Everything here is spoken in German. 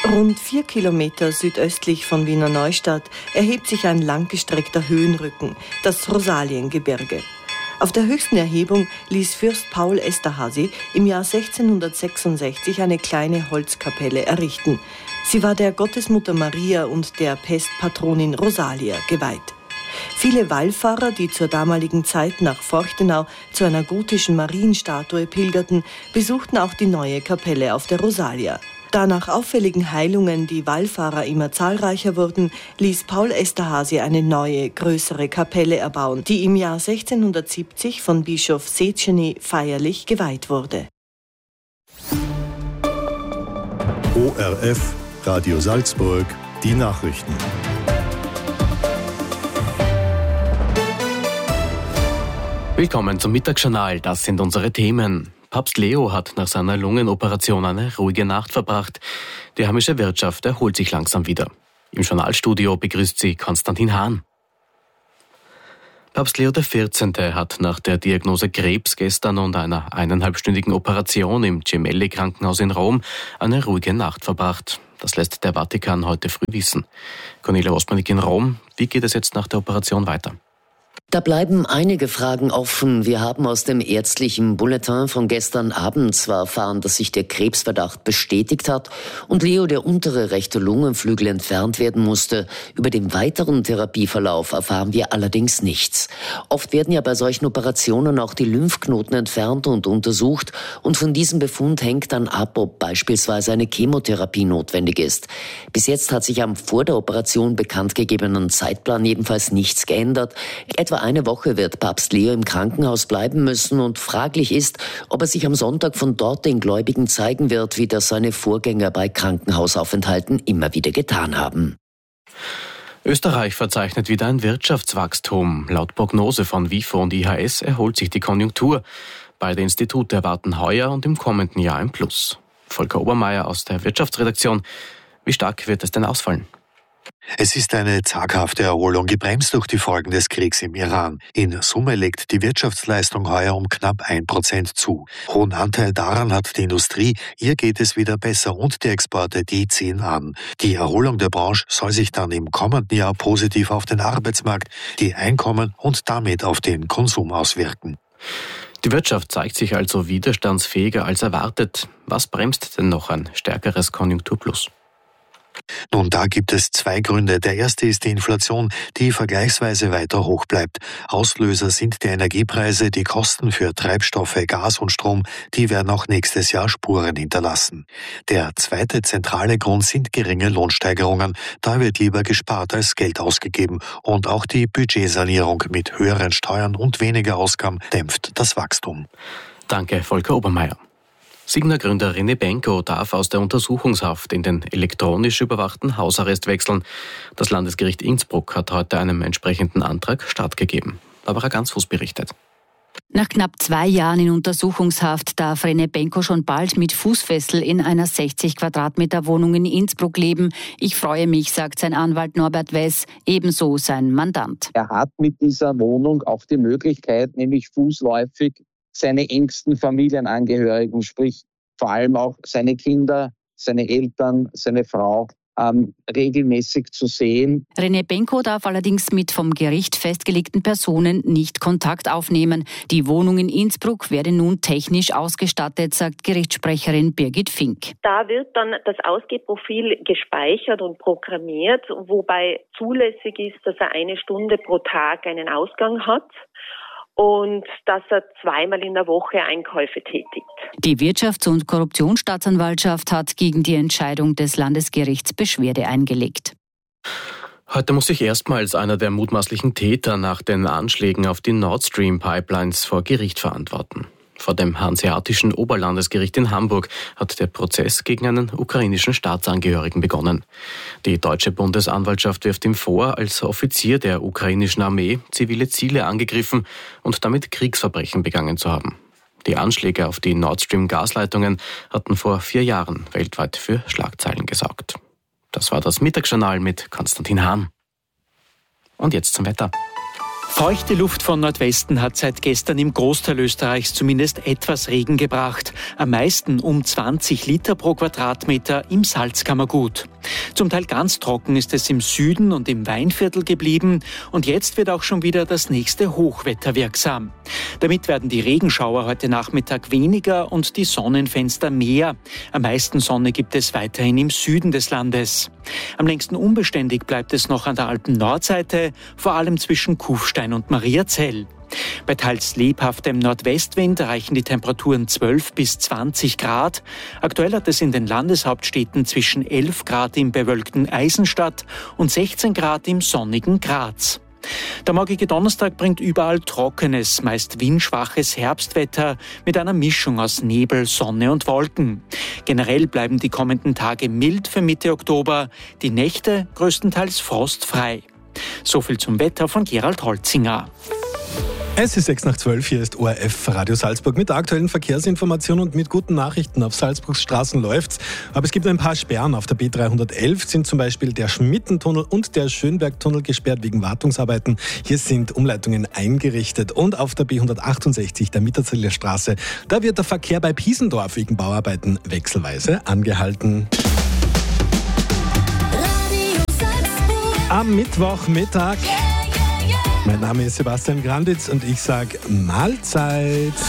Rund 4 Kilometer südöstlich von Wiener Neustadt erhebt sich ein langgestreckter Höhenrücken, das Rosaliengebirge. Auf der höchsten Erhebung ließ Fürst Paul Esterházy im Jahr 1666 eine kleine Holzkapelle errichten. Sie war der Gottesmutter Maria und der Pestpatronin Rosalia geweiht. Viele Wallfahrer, die zur damaligen Zeit nach Forchtenau zu einer gotischen Marienstatue pilgerten, besuchten auch die neue Kapelle auf der Rosalia. Da nach auffälligen Heilungen die Wallfahrer immer zahlreicher wurden, ließ Paul Esterházy eine neue, größere Kapelle erbauen, die im Jahr 1670 von Bischof Széchenyi feierlich geweiht wurde. ORF, Radio Salzburg, die Nachrichten. Willkommen zum Mittagsjournal, das sind unsere Themen. Papst Leo hat nach seiner Lungenoperation eine ruhige Nacht verbracht. Die heimische Wirtschaft erholt sich langsam wieder. Im Journalstudio begrüßt sie Konstantin Hahn. Papst Leo XIV. Hat nach der Diagnose Krebs gestern und einer 1,5-stündigen Operation im Gemelli-Krankenhaus in Rom eine ruhige Nacht verbracht. Das lässt der Vatikan heute früh wissen. Cornelia Osmanik in Rom. Wie geht es jetzt nach der Operation weiter? Da bleiben einige Fragen offen. Wir haben aus dem ärztlichen Bulletin von gestern Abend zwar erfahren, dass sich der Krebsverdacht bestätigt hat und Leo der untere rechte Lungenflügel entfernt werden musste. Über den weiteren Therapieverlauf erfahren wir allerdings nichts. Oft werden ja bei solchen Operationen auch die Lymphknoten entfernt und untersucht und von diesem Befund hängt dann ab, ob beispielsweise eine Chemotherapie notwendig ist. Bis jetzt hat sich am vor der Operation bekannt gegebenen Zeitplan jedenfalls nichts geändert. Etwa eine Woche wird Papst Leo im Krankenhaus bleiben müssen und fraglich ist, ob er sich am Sonntag von dort den Gläubigen zeigen wird, wie das seine Vorgänger bei Krankenhausaufenthalten immer wieder getan haben. Österreich verzeichnet wieder ein Wirtschaftswachstum. Laut Prognose von WIFO und IHS erholt sich die Konjunktur. Beide Institute erwarten heuer und im kommenden Jahr ein Plus. Volker Obermeier aus der Wirtschaftsredaktion. Wie stark wird es denn ausfallen? Es ist eine zaghafte Erholung, gebremst durch die Folgen des Kriegs im Iran. In Summe legt die Wirtschaftsleistung heuer um knapp 1% zu. Hohen Anteil daran hat die Industrie, ihr geht es wieder besser und die Exporte, die ziehen an. Die Erholung der Branche soll sich dann im kommenden Jahr positiv auf den Arbeitsmarkt, die Einkommen und damit auf den Konsum auswirken. Die Wirtschaft zeigt sich also widerstandsfähiger als erwartet. Was bremst denn noch ein stärkeres Konjunkturplus? Nun, da gibt es zwei Gründe. Der erste ist die Inflation, die vergleichsweise weiter hoch bleibt. Auslöser sind die Energiepreise, die Kosten für Treibstoffe, Gas und Strom, die werden auch nächstes Jahr Spuren hinterlassen. Der zweite zentrale Grund sind geringe Lohnsteigerungen. Da wird lieber gespart als Geld ausgegeben. Und auch die Budgetsanierung mit höheren Steuern und weniger Ausgaben dämpft das Wachstum. Danke, Volker Obermeier. Signa-Gründer René Benko darf aus der Untersuchungshaft in den elektronisch überwachten Hausarrest wechseln. Das Landesgericht Innsbruck hat heute einem entsprechenden Antrag stattgegeben. Barbara Gansfuß berichtet. Nach knapp 2 Jahren in Untersuchungshaft darf René Benko schon bald mit Fußfessel in einer 60 Quadratmeter Wohnung in Innsbruck leben. Ich freue mich, sagt sein Anwalt Norbert Wess, ebenso sein Mandant. Er hat mit dieser Wohnung auch die Möglichkeit, nämlich fußläufig seine engsten Familienangehörigen, sprich vor allem auch seine Kinder, seine Eltern, seine Frau, regelmäßig zu sehen. René Benko darf allerdings mit vom Gericht festgelegten Personen nicht Kontakt aufnehmen. Die Wohnung in Innsbruck werde nun technisch ausgestattet, sagt Gerichtssprecherin Birgit Fink. Da wird dann das Ausgehprofil gespeichert und programmiert, wobei zulässig ist, dass er 1 Stunde pro Tag einen Ausgang hat und dass er 2-mal in der Woche Einkäufe tätigt. Die Wirtschafts- und Korruptionsstaatsanwaltschaft hat gegen die Entscheidung des Landesgerichts Beschwerde eingelegt. Heute muss sich erstmals einer der mutmaßlichen Täter nach den Anschlägen auf die Nord Stream Pipelines vor Gericht verantworten. Vor dem Hanseatischen Oberlandesgericht in Hamburg hat der Prozess gegen einen ukrainischen Staatsangehörigen begonnen. Die deutsche Bundesanwaltschaft wirft ihm vor, als Offizier der ukrainischen Armee zivile Ziele angegriffen und damit Kriegsverbrechen begangen zu haben. Die Anschläge auf die Nord Stream Gasleitungen hatten vor 4 Jahren weltweit für Schlagzeilen gesorgt. Das war das Mittagsjournal mit Konstantin Hahn. Und jetzt zum Wetter. Feuchte Luft von Nordwesten hat seit gestern im Großteil Österreichs zumindest etwas Regen gebracht. Am meisten um 20 Liter pro Quadratmeter im Salzkammergut. Zum Teil ganz trocken ist es im Süden und im Weinviertel geblieben und jetzt wird auch schon wieder das nächste Hochwetter wirksam. Damit werden die Regenschauer heute Nachmittag weniger und die Sonnenfenster mehr. Am meisten Sonne gibt es weiterhin im Süden des Landes. Am längsten unbeständig bleibt es noch an der Alpen-Nordseite, vor allem zwischen Kufstein und Mariazell. Bei teils lebhaftem Nordwestwind erreichen die Temperaturen 12 bis 20 Grad. Aktuell hat es in den Landeshauptstädten zwischen 11 Grad im bewölkten Eisenstadt und 16 Grad im sonnigen Graz. Der morgige Donnerstag bringt überall trockenes, meist windschwaches Herbstwetter mit einer Mischung aus Nebel, Sonne und Wolken. Generell bleiben die kommenden Tage mild für Mitte Oktober, die Nächte größtenteils frostfrei. So viel zum Wetter von Gerald Holzinger. Es ist 11:06, hier ist ORF Radio Salzburg mit der aktuellen Verkehrsinformation und mit guten Nachrichten. Auf Salzburgs Straßen läuft's, aber es gibt ein paar Sperren. Auf der B311 sind zum Beispiel der Schmittentunnel und der Schönbergtunnel gesperrt wegen Wartungsarbeiten. Hier sind Umleitungen eingerichtet. Und auf der B168, der Mitterzeller Straße, da wird der Verkehr bei Piesendorf wegen Bauarbeiten wechselweise angehalten. Am Mittwochmittag. Mein Name ist Sebastian Granditz und ich sage Mahlzeit.